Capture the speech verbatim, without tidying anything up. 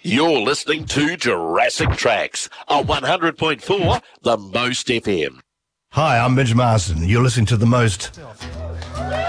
You're listening to Jurassic Tracks on one hundred point four The Most F M. Hi, I'm Benjamin Marsden. You're listening to The Most.